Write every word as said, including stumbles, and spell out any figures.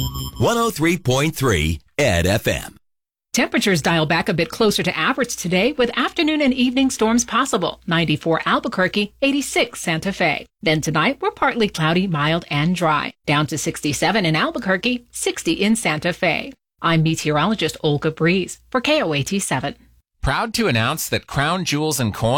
one oh three point three Ed F M. Temperatures dial back a bit closer to average today with afternoon and evening storms possible. ninety-four Albuquerque, eighty-six Santa Fe. Then tonight, we're partly cloudy, mild, and dry. Down to sixty-seven in Albuquerque, sixty in Santa Fe. I'm meteorologist Olga Breeze for K O A T seven. Proud to announce that Crown Jewels and Coins